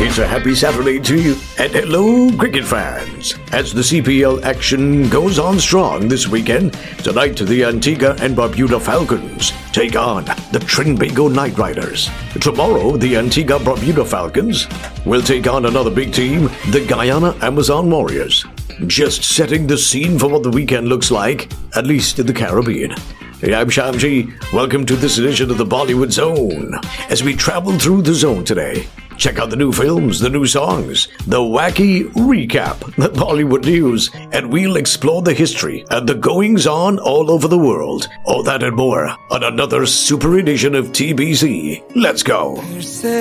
It's a happy Saturday to you, and hello, cricket fans. As the CPL action goes on strong this weekend, tonight the Antigua and Barbuda Falcons take on the Trinbago Knight Riders. Tomorrow, the Antigua Barbuda Falcons will take on another big team, the Guyana Amazon Warriors. Just setting the scene for what the weekend looks like, at least in the Caribbean. Hey, I'm Shamji. Welcome to this edition of the Bollywood Zone. As we travel through the zone today, check out the new films, the new songs, the wacky recap, the Bollywood news, and we'll explore the history and the goings-on all over the world. All that and more on another super edition of TBZ. Let's go.